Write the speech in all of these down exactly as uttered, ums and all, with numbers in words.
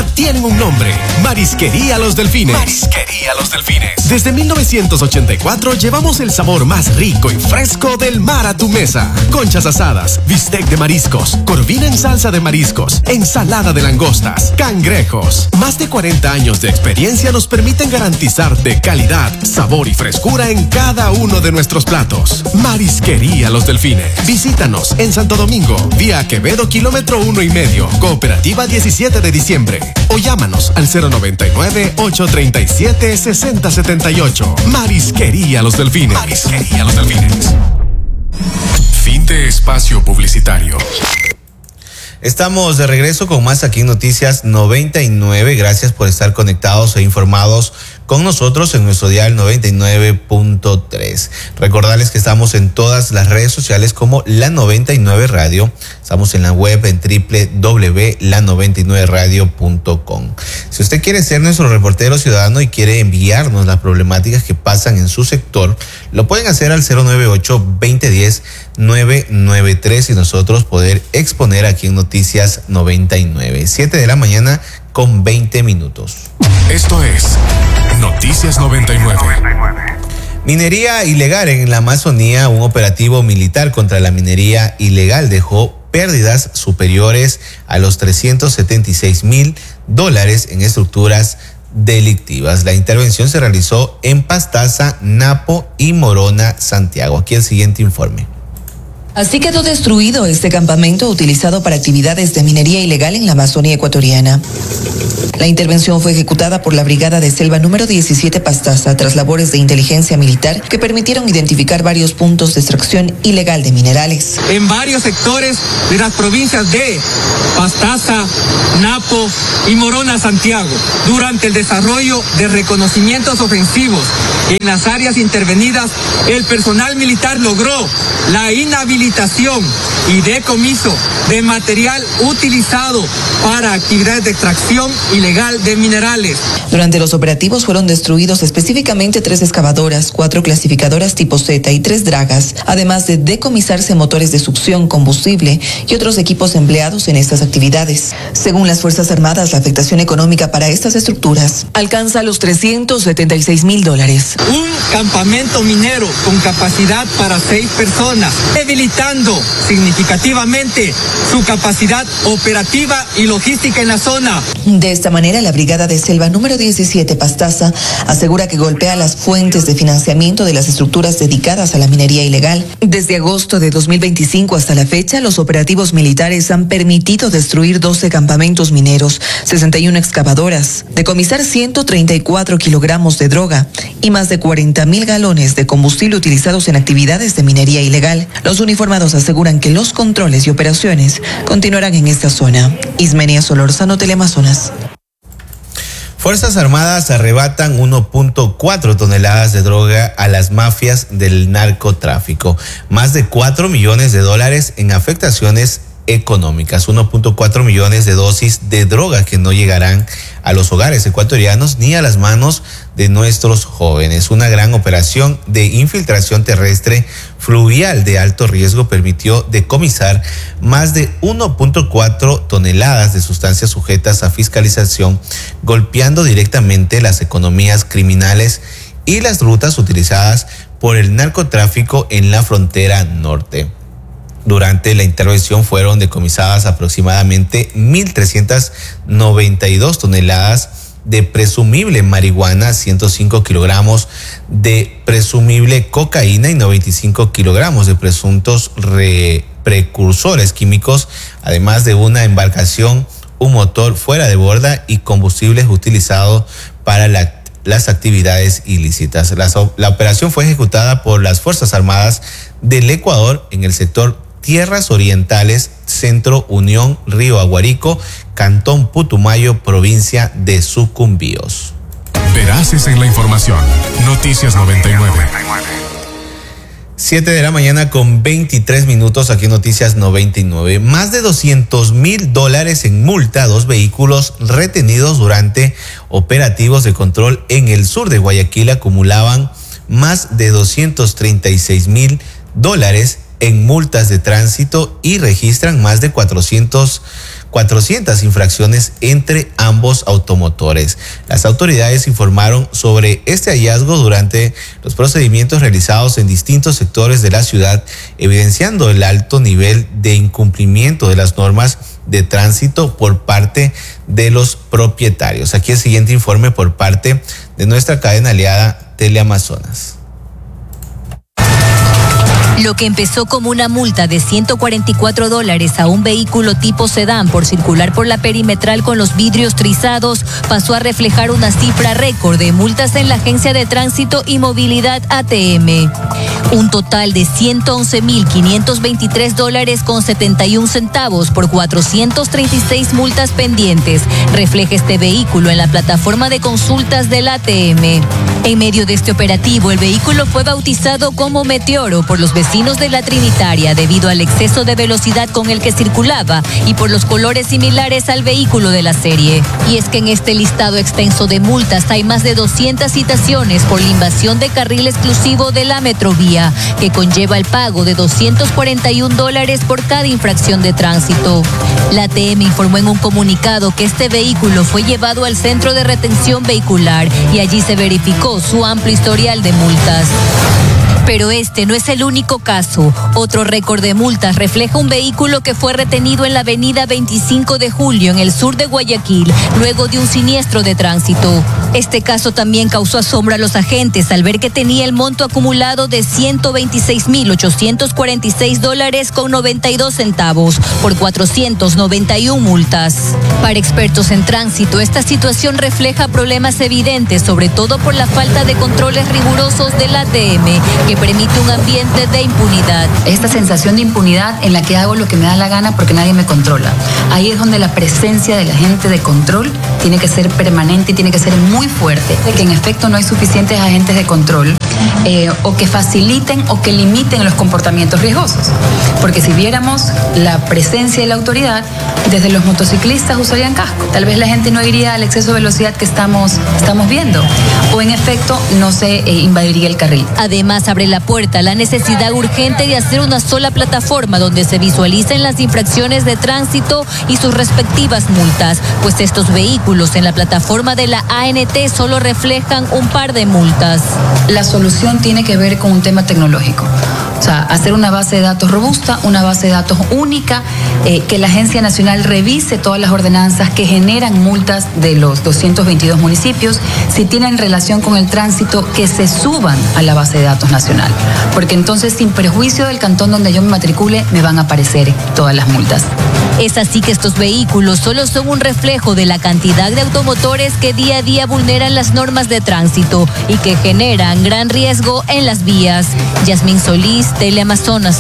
ya tienen un nombre: Marisquería Los Delfines. Marisquería Los Delfines. Desde mil novecientos ochenta y cuatro llevamos el sabor más rico y fresco del mar a tu mesa. Conchas asadas, bistec de mariscos, corvina en salsa de mariscos, ensalada de langostas, cangrejos. Más de cuarenta años de experiencia nos permiten garantizarte calidad, sabor y frescura en cada uno de nuestros platos. Marisquería Los Delfines. Visítanos en Santo Domingo, vía Quevedo, kilómetro uno y medio, Cooperativa diecisiete de diciembre. O llámanos al cero noventa y nueve, ocho treinta y siete, sesenta setenta y ocho. Marisquería Los Delfines. Marisquería Los Delfines. Fin de espacio publicitario. Estamos de regreso con más aquí en Noticias noventa y nueve. Gracias por estar conectados e informados con nosotros en nuestro dial noventa y nueve punto tres. Recordarles que estamos en todas las redes sociales como La noventa y nueve Radio. Estamos en la web en doble u doble u doble u punto la noventa y nueve radio punto com. Si usted quiere ser nuestro reportero ciudadano y quiere enviarnos las problemáticas que pasan en su sector, lo pueden hacer al cero nueve ocho, veinte diez, nueve nueve tres y nosotros poder exponer aquí en Noticias noventa y nueve. siete de la mañana con veinte minutos. Esto es Noticias noventa y nueve. Minería ilegal en la Amazonía. Un operativo militar contra la minería ilegal dejó pérdidas superiores a los trescientos setenta y seis mil dólares en estructuras delictivas. La intervención se realizó en Pastaza, Napo y Morona, Santiago. Aquí el siguiente informe. Así quedó destruido este campamento utilizado para actividades de minería ilegal en la Amazonía ecuatoriana. La intervención fue ejecutada por la Brigada de Selva número diecisiete Pastaza tras labores de inteligencia militar que permitieron identificar varios puntos de extracción ilegal de minerales. En varios sectores de las provincias de Pastaza, Napo y Morona, Santiago, durante el desarrollo de reconocimientos ofensivos en las áreas intervenidas, el personal militar logró la inhabilitación y decomiso de material utilizado para actividades de extracción ilegal de minerales. Durante los operativos fueron destruidos específicamente tres excavadoras, cuatro clasificadoras tipo Z y tres dragas, además de decomisarse motores de succión, combustible y otros equipos empleados en estas actividades. Según las Fuerzas Armadas, la afectación económica para estas estructuras alcanza los trescientos setenta y seis mil dólares. Un campamento minero con capacidad para seis personas, debilitando significativamente su capacidad operativa y logística en la zona. De esta manera, la Brigada de Selva número diecisiete Pastaza asegura que golpea las fuentes de financiamiento de las estructuras dedicadas a la minería ilegal. Desde agosto de dos mil veinticinco hasta la fecha, los operativos militares han permitido destruir doce campamentos mineros, sesenta y una excavadoras, decomisar ciento treinta y cuatro kilogramos de droga y más de cuarenta mil galones de combustible utilizados en actividades de minería ilegal. Los uniformados aseguran que los controles y operaciones continuarán en esta zona. Ismenia Solórzano, Teleamazonas. Fuerzas Armadas arrebatan uno punto cuatro toneladas de droga a las mafias del narcotráfico. Más de cuatro millones de dólares en afectaciones económicas. uno punto cuatro millones de dosis de droga que no llegarán a los hogares ecuatorianos ni a las manos de nuestros jóvenes. Una gran operación de infiltración terrestre fluvial de alto riesgo permitió decomisar más de uno punto cuatro toneladas de sustancias sujetas a fiscalización, golpeando directamente las economías criminales y las rutas utilizadas por el narcotráfico en la frontera norte. Durante la intervención fueron decomisadas aproximadamente mil trescientas noventa y dos toneladas de presumible marihuana, ciento cinco kilogramos de presumible cocaína y noventa y cinco kilogramos de presuntos re- precursores químicos, además de una embarcación, un motor fuera de borda y combustibles utilizados para la las actividades ilícitas. La, la operación fue ejecutada por las Fuerzas Armadas del Ecuador en el sector Tierras Orientales, Centro Unión, Río Aguarico, Cantón Putumayo, provincia de Sucumbíos. Veraces en la información. Noticias noventa y nueve. siete de la mañana con veintitrés minutos aquí en Noticias noventa y nueve. Más de doscientos mil dólares en multa a dos vehículos retenidos durante operativos de control en el sur de Guayaquil acumulaban más de doscientos treinta y seis mil dólares en multas de tránsito y registran más de cuatrocientas infracciones entre ambos automotores. Las autoridades informaron sobre este hallazgo durante los procedimientos realizados en distintos sectores de la ciudad, evidenciando el alto nivel de incumplimiento de las normas de tránsito por parte de los propietarios. Aquí el siguiente informe por parte de nuestra cadena aliada Teleamazonas. Lo que empezó como una multa de ciento cuarenta y cuatro dólares a un vehículo tipo sedán por circular por la perimetral con los vidrios trizados pasó a reflejar una cifra récord de multas en la Agencia de Tránsito y Movilidad A T M. Un total de ciento once mil quinientos veintitrés dólares con setenta y un centavos por cuatrocientas treinta y seis multas pendientes, refleja este vehículo en la plataforma de consultas del A T M. En medio de este operativo, el vehículo fue bautizado como Meteoro por los vecinos vecinos de la Trinitaria debido al exceso de velocidad con el que circulaba y por los colores similares al vehículo de la serie. Y es que en este listado extenso de multas hay más de doscientas citaciones por la invasión de carril exclusivo de la Metrovía, que conlleva el pago de doscientos cuarenta y un dólares por cada infracción de tránsito. La A T M informó en un comunicado que este vehículo fue llevado al centro de retención vehicular y allí se verificó su amplio historial de multas. Pero este no es el único caso. Otro récord de multas refleja un vehículo que fue retenido en la avenida veinticinco de julio en el sur de Guayaquil, luego de un siniestro de tránsito. Este caso también causó asombro a los agentes al ver que tenía el monto acumulado de ciento veintiséis mil ochocientos cuarenta y seis dólares con noventa y dos centavos por cuatrocientas noventa y una multas. Para expertos en tránsito, esta situación refleja problemas evidentes, sobre todo por la falta de controles rigurosos del A T M, que permite un ambiente de impunidad. Esta sensación de impunidad en la que hago lo que me da la gana porque nadie me controla. Ahí es donde la presencia del agente de control tiene que ser permanente y tiene que ser muy fuerte. De que en efecto no hay suficientes agentes de control eh, o que faciliten o que limiten los comportamientos riesgosos. Porque si viéramos la presencia de la autoridad, desde los motociclistas usarían casco. Tal vez la gente no iría al exceso de velocidad que estamos, estamos viendo. O en efecto no se eh, invadiría el carril. Además, abre la puerta a la necesidad urgente de hacer una sola plataforma donde se visualicen las infracciones de tránsito y sus respectivas multas, pues estos vehículos en la plataforma de la A N T solo reflejan un par de multas. La solución tiene que ver con un tema tecnológico. O sea, hacer una base de datos robusta, una base de datos única, eh, que la Agencia Nacional revise todas las ordenanzas que generan multas de los doscientos veintidós municipios, si tienen relación con el tránsito, que se suban a la base de datos nacional. Porque entonces, sin perjuicio del cantón donde yo me matricule, me van a aparecer todas las multas. Es así que estos vehículos solo son un reflejo de la cantidad de automotores que día a día vulneran las normas de tránsito y que generan gran riesgo en las vías. Yasmín Solís, Teleamazonas.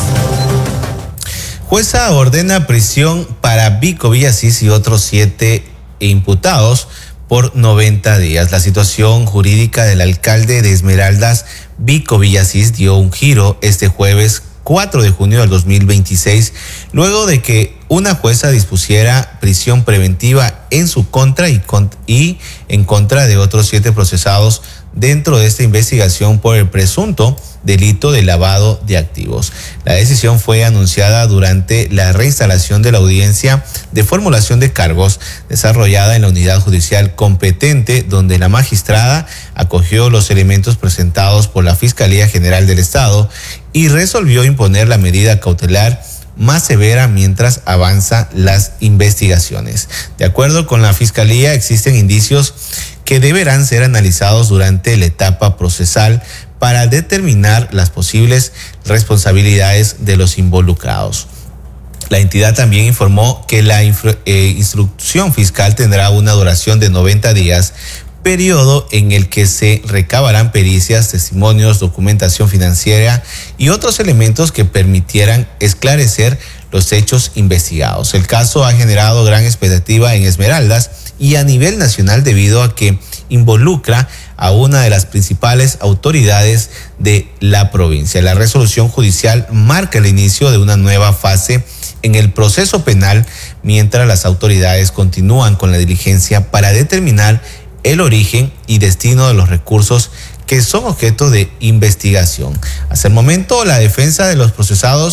Jueza ordena prisión para Vico Villasís y otros siete imputados por noventa días. La situación jurídica del alcalde de Esmeraldas, Vico Villasís, dio un giro este jueves cuatro de junio del dos mil veintiséis, luego de que una jueza dispusiera prisión preventiva en su contra y, con, y en contra de otros siete procesados dentro de esta investigación por el presunto delito de lavado de activos. La decisión fue anunciada durante la reinstalación de la audiencia de formulación de cargos desarrollada en la unidad judicial competente, donde la magistrada acogió los elementos presentados por la Fiscalía General del Estado y resolvió imponer la medida cautelar más severa mientras avanzan las investigaciones. De acuerdo con la Fiscalía, existen indicios que deberán ser analizados durante la etapa procesal para determinar las posibles responsabilidades de los involucrados. La entidad también informó que la infru- eh, instrucción fiscal tendrá una duración de noventa días, periodo en el que se recabarán pericias, testimonios, documentación financiera y otros elementos que permitieran esclarecer los hechos investigados. El caso ha generado gran expectativa en Esmeraldas y a nivel nacional debido a que involucra a una de las principales autoridades de la provincia. La resolución judicial marca el inicio de una nueva fase en el proceso penal, mientras las autoridades continúan con la diligencia para determinar el origen y destino de los recursos que son objeto de investigación. Hasta el momento, la defensa de los procesados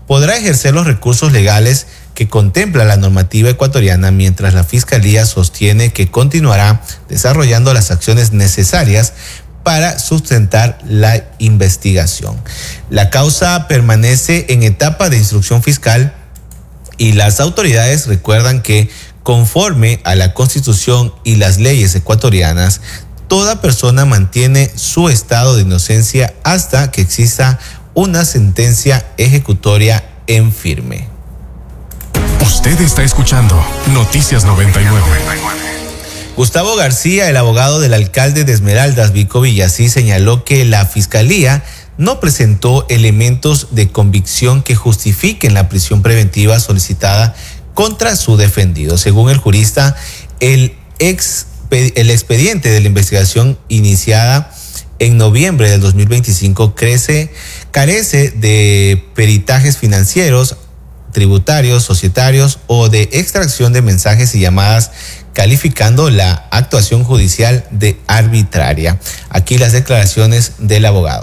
podrá ejercer los recursos legales que contempla la normativa ecuatoriana, mientras la Fiscalía sostiene que continuará desarrollando las acciones necesarias para sustentar la investigación. La causa permanece en etapa de instrucción fiscal y las autoridades recuerdan que, conforme a la Constitución y las leyes ecuatorianas, toda persona mantiene su estado de inocencia hasta que exista una sentencia ejecutoria en firme. Usted está escuchando Noticias noventa y nueve. Gustavo García, el abogado del alcalde de Esmeraldas, Vico Villasí, señaló que la Fiscalía no presentó elementos de convicción que justifiquen la prisión preventiva solicitada contra su defendido. Según el jurista, el, ex, el expediente de la investigación iniciada en noviembre del dos mil veinticinco crece, carece de peritajes financieros, tributarios, societarios o de extracción de mensajes y llamadas, calificando la actuación judicial de arbitraria. Aquí las declaraciones del abogado.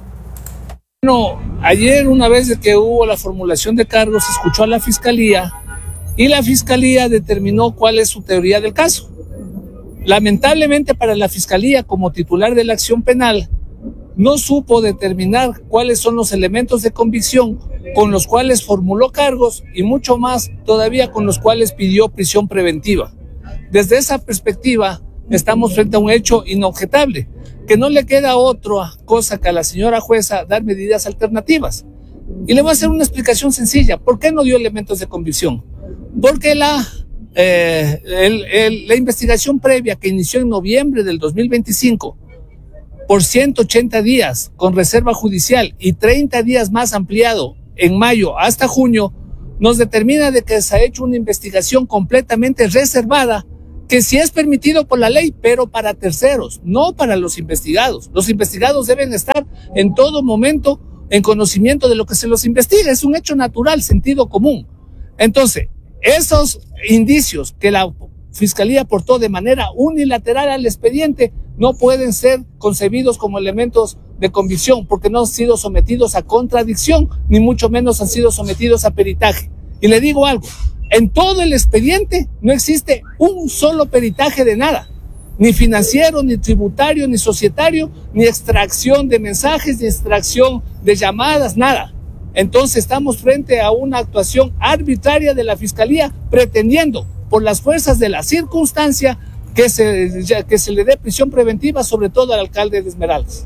Bueno, ayer, una vez de que hubo la formulación de cargos, se escuchó a la Fiscalía y la Fiscalía determinó cuál es su teoría del caso. Lamentablemente para la Fiscalía, como titular de la acción penal, no supo determinar cuáles son los elementos de convicción con los cuales formuló cargos y mucho más todavía con los cuales pidió prisión preventiva. Desde esa perspectiva estamos frente a un hecho inobjetable, que no le queda otra cosa que a la señora jueza dar medidas alternativas. Y le voy a hacer una explicación sencilla. ¿Por qué no dio elementos de convicción? Porque la, eh, el, el, la investigación previa que inició en noviembre del dos mil veinticinco por ciento ochenta días con reserva judicial y treinta días más ampliado en mayo hasta junio, nos determina de que se ha hecho una investigación completamente reservada, que sí es permitido por la ley, pero para terceros, no para los investigados. Los investigados deben estar en todo momento en conocimiento de lo que se los investiga. Es un hecho natural, sentido común. Entonces, esos indicios que la Fiscalía aportó de manera unilateral al expediente no pueden ser concebidos como elementos de convicción, porque no han sido sometidos a contradicción, ni mucho menos han sido sometidos a peritaje. Y le digo algo, en todo el expediente no existe un solo peritaje de nada, ni financiero, ni tributario, ni societario, ni extracción de mensajes, ni extracción de llamadas, nada. Entonces estamos frente a una actuación arbitraria de la Fiscalía, pretendiendo, por las fuerzas de la circunstancia, que se, que se le dé prisión preventiva, sobre todo al alcalde de Esmeraldas.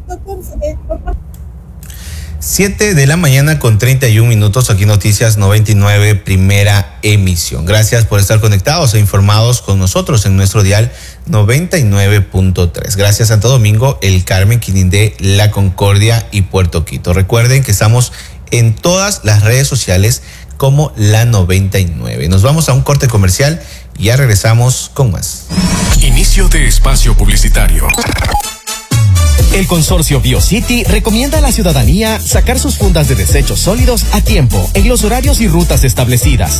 Siete de la mañana con treinta y un minutos, aquí Noticias noventa y nueve, primera emisión. Gracias por estar conectados e informados con nosotros en nuestro dial noventa y nueve punto tres. Gracias Santo Domingo, El Carmen, Quinindé, La Concordia y Puerto Quito. Recuerden que estamos en todas las redes sociales como La noventa y nueve. Nos vamos a un corte comercial y ya regresamos con más. Inicio de espacio publicitario. El consorcio BioCity recomienda a la ciudadanía sacar sus fundas de desechos sólidos a tiempo, en los horarios y rutas establecidas.